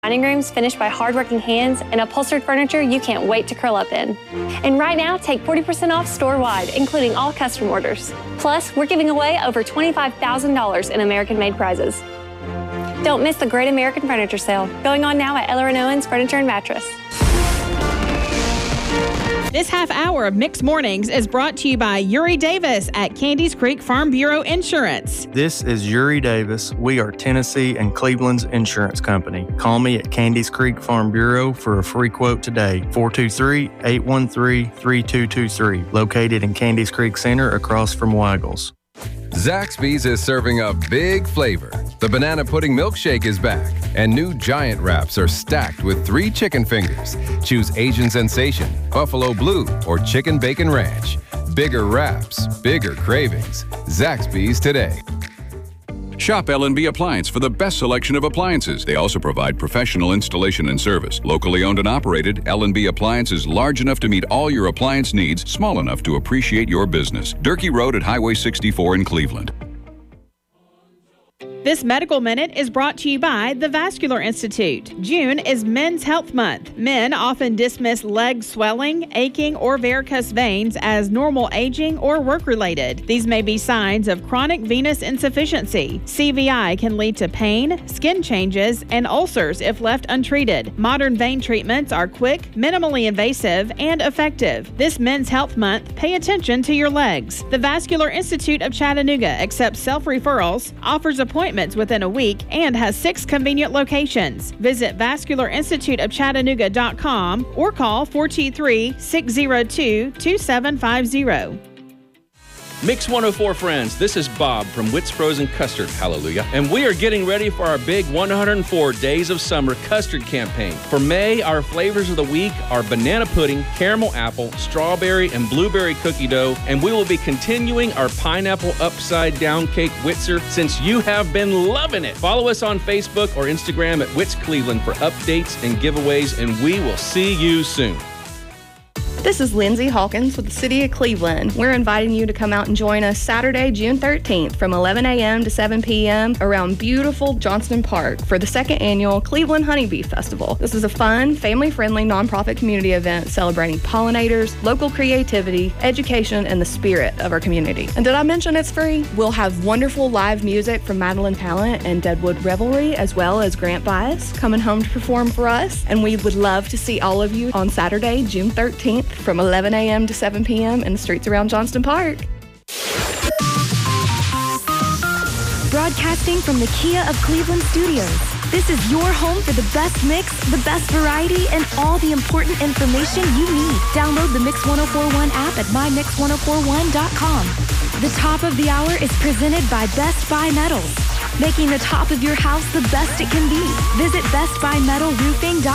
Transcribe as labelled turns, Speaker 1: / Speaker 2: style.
Speaker 1: Dining rooms finished by hardworking hands and upholstered furniture you can't wait to curl up in. And right now, take 40% off store-wide, including all custom orders. Plus, we're giving away over $25,000 in American-made prizes. Don't miss the Great American Furniture Sale, going on now at Eller & Owens Furniture and Mattress.
Speaker 2: This half hour of Mixed Mornings is brought to you by Uri Davis at Candies Creek Farm Bureau Insurance.
Speaker 3: This is Uri Davis. We are Tennessee and Cleveland's insurance company. Call me at Candies Creek Farm Bureau for a free quote today. 423-813-3223. Located in Candies Creek Center across from Weigel's.
Speaker 4: Zaxby's is serving up big flavor. The banana pudding milkshake is back, and new giant wraps are stacked with 3 chicken fingers. Choose Asian Sensation, Buffalo Blue, or Chicken Bacon Ranch. Bigger wraps, bigger cravings. Zaxby's today.
Speaker 5: Shop L&B Appliance for the best selection of appliances. They also provide professional installation and service. Locally owned and operated, L&B Appliance is large enough to meet all your appliance needs, small enough to appreciate your business. Durkee Road at Highway 64 in Cleveland.
Speaker 2: This Medical Minute is brought to you by the Vascular Institute. June is Men's Health Month. Men often dismiss leg swelling, aching, or varicose veins as normal aging or work-related. These may be signs of chronic venous insufficiency. CVI can lead to pain, skin changes, and ulcers if left untreated. Modern vein treatments are quick, minimally invasive, and effective. This Men's Health Month, pay attention to your legs. The Vascular Institute of Chattanooga accepts self-referrals, offers appointments within a week, and has 6 convenient locations. Visit vascularinstituteofchattanooga.com or call 423-602-2750.
Speaker 6: Mix 104 friends, this is Bob from Witt's Frozen Custard, hallelujah. And we are getting ready for our big 104 Days of Summer custard campaign. For May, our flavors of the week are banana pudding, caramel apple, strawberry, and blueberry cookie dough. And we will be continuing our pineapple upside down cake Witzer since you have been loving it. Follow us on Facebook or Instagram at Witt's Cleveland for updates and giveaways, and we will see you soon.
Speaker 7: This is Lindsay Hawkins with the City of Cleveland. We're inviting you to come out and join us Saturday, June 13th from 11 a.m. to 7 p.m. around beautiful Johnston Park for the 2nd annual Cleveland Honeybee Festival. This is a fun, family-friendly nonprofit community event celebrating pollinators, local creativity, education, and the spirit of our community. And did I mention it's free? We'll have wonderful live music from Madeline Talent and Deadwood Revelry, as well as Grant Bias coming home to perform for us. And we would love to see all of you on Saturday, June 13th. From 11 a.m. to 7 p.m. in the streets around Johnston Park.
Speaker 8: Broadcasting from the Kia of Cleveland studios. This is your home for the best mix, the best variety, and all the important information you need. Download the Mix 1041 app at mymix1041.com. The top of the hour is presented by Best Buy Metals, making the top of your house the best it can be. Visit bestbuymetalroofing.com.